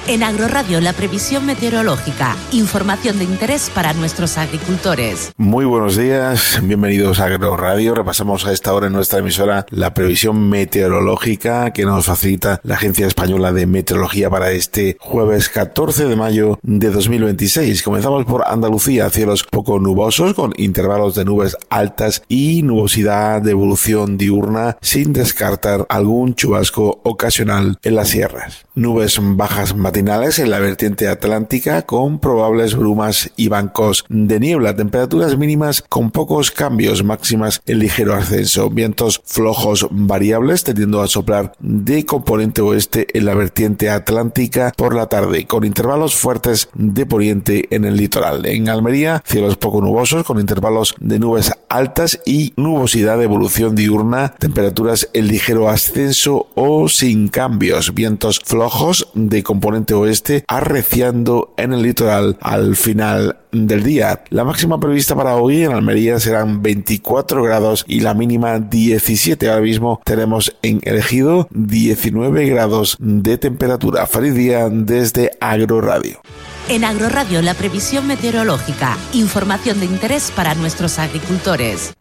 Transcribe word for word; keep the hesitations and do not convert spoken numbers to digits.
En Agroradio, la previsión meteorológica. Información de interés para nuestros agricultores. Muy buenos días, bienvenidos a Agroradio. Repasamos a esta hora en nuestra emisora la previsión meteorológica que nos facilita la Agencia Española de Meteorología para este jueves catorce de mayo de dos mil veintiséis. Comenzamos por Andalucía, cielos poco nubosos con intervalos de nubes altas y nubosidad de evolución diurna, sin descartar algún chubasco ocasional en las sierras. Nubes bajas matinales en la vertiente atlántica con probables brumas y bancos de niebla. Temperaturas mínimas con pocos cambios, máximas en ligero ascenso. Vientos flojos variables tendiendo a soplar de componente oeste en la vertiente atlántica por la tarde, con intervalos fuertes de poniente en el litoral. En Almería, cielos poco nubosos con intervalos de nubes altas y nubosidad de evolución diurna. Temperaturas en ligero ascenso o sin cambios. Vientos flojos de componente oeste arreciando en el litoral al final del día. La máxima prevista para hoy en Almería serán veinticuatro grados y la mínima diecisiete. Ahora mismo tenemos en El Ejido diecinueve grados de temperatura. Feliz día desde Agroradio. En Agroradio, la previsión meteorológica. Información de interés para nuestros agricultores.